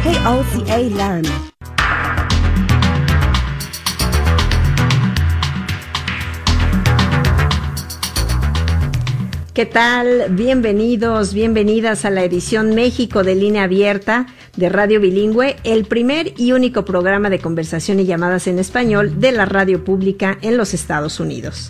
KOCA Learn. ¿Qué tal? Bienvenidos, bienvenidas a la edición México de Línea Abierta de Radio Bilingüe, el primer y único programa de conversación y llamadas en español de la radio pública en los Estados Unidos.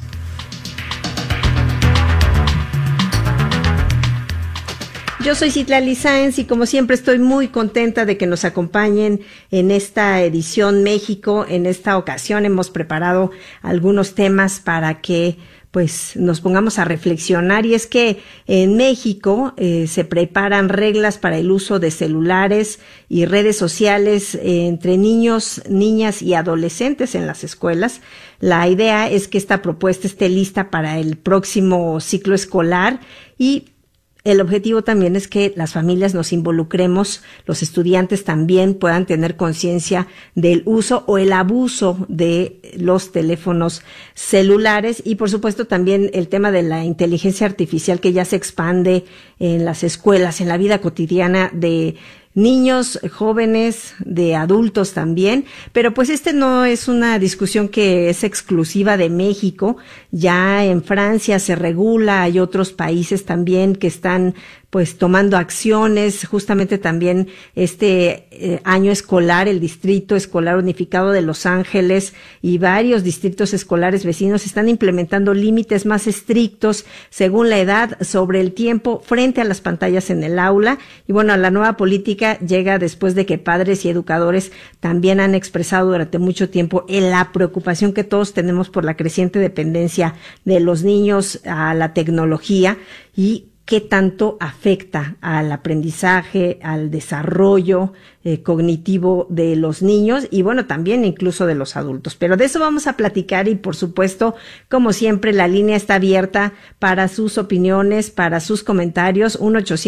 Yo soy Citlali Sáenz y como siempre estoy muy contenta de que nos acompañen en esta edición México. En esta ocasión hemos preparado algunos temas para que pues nos pongamos a reflexionar, y es que en México se preparan reglas para el uso de celulares y redes sociales entre niños, niñas y adolescentes en las escuelas. La idea es que esta propuesta esté lista para el próximo ciclo escolar, y el objetivo también es que las familias nos involucremos, los estudiantes también puedan tener conciencia del uso o el abuso de los teléfonos celulares, y por supuesto también el tema de la inteligencia artificial que ya se expande en las escuelas, en la vida cotidiana de niños, jóvenes, de adultos también. Pero pues no es una discusión que es exclusiva de México. Ya en Francia se regula, hay otros países también que están pues tomando acciones. Justamente también año escolar, el Distrito Escolar Unificado de Los Ángeles y varios distritos escolares vecinos están implementando límites más estrictos según la edad sobre el tiempo frente a las pantallas en el aula. Y bueno, la nueva política llega después de que padres y educadores también han expresado durante mucho tiempo la preocupación que todos tenemos por la creciente dependencia de los niños a la tecnología y qué tanto afecta al aprendizaje, al desarrollo cognitivo de los niños y bueno, también incluso de los adultos. Pero de eso vamos a platicar y por supuesto, como siempre, la línea está abierta para sus opiniones, para sus comentarios,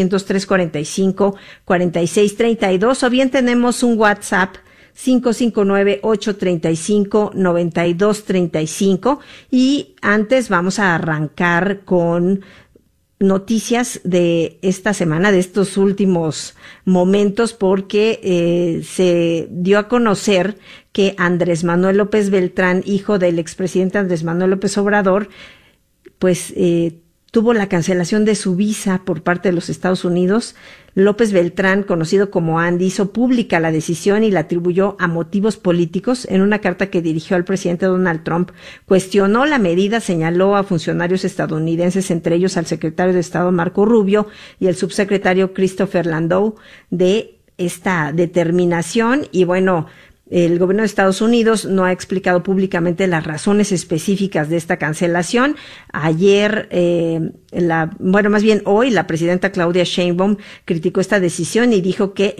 1-800-345-4632, o bien tenemos un WhatsApp 559-835-9235, y antes vamos a arrancar con noticias de esta semana, de estos últimos momentos, porque se dio a conocer que Andrés Manuel López Beltrán, hijo del expresidente Andrés Manuel López Obrador, pues tuvo la cancelación de su visa por parte de los Estados Unidos. López Beltrán, conocido como Andy, hizo pública la decisión y la atribuyó a motivos políticos. En una carta que dirigió al presidente Donald Trump, cuestionó la medida, señaló a funcionarios estadounidenses, entre ellos al secretario de Estado Marco Rubio y el subsecretario Christopher Landau, de esta determinación. Y bueno, el gobierno de Estados Unidos no ha explicado públicamente las razones específicas de esta cancelación. Ayer, hoy, la presidenta Claudia Sheinbaum criticó esta decisión y dijo que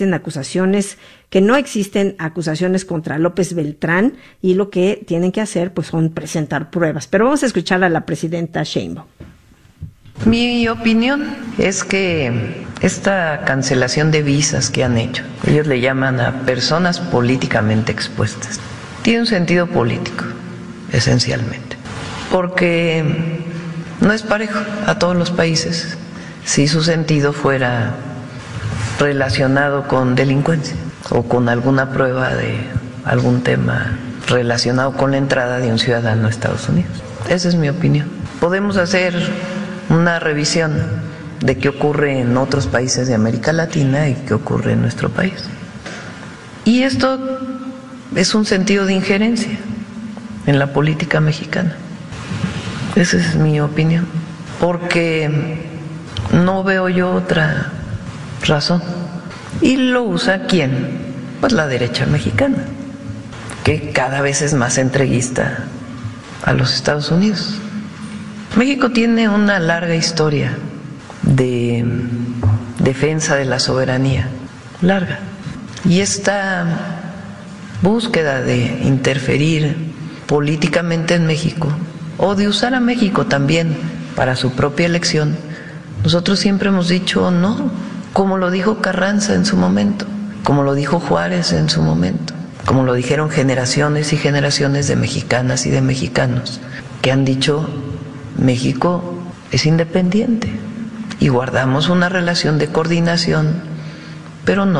no existen acusaciones contra López Beltrán, y lo que tienen que hacer pues son presentar pruebas. Pero vamos a escuchar a la presidenta Sheinbaum. Mi opinión es que esta cancelación de visas que han hecho, ellos le llaman a personas políticamente expuestas, tiene un sentido político, esencialmente, porque no es parejo a todos los países si su sentido fuera relacionado con delincuencia o con alguna prueba de algún tema relacionado con la entrada de un ciudadano a Estados Unidos. Esa es mi opinión. Podemos hacer una revisión de qué ocurre en otros países de América Latina y qué ocurre en nuestro país. Y esto es un sentido de injerencia en la política mexicana. Esa es mi opinión, porque no veo yo otra razón. ¿Y lo usa quién? Pues la derecha mexicana, que cada vez es más entreguista a los Estados Unidos. México tiene una larga historia de defensa de la soberanía, larga. Y esta búsqueda de interferir políticamente en México, o de usar a México también para su propia elección, nosotros siempre hemos dicho no, como lo dijo Carranza en su momento, como lo dijo Juárez en su momento, como lo dijeron generaciones y generaciones de mexicanas y de mexicanos, que han dicho México es independiente y guardamos una relación de coordinación, pero no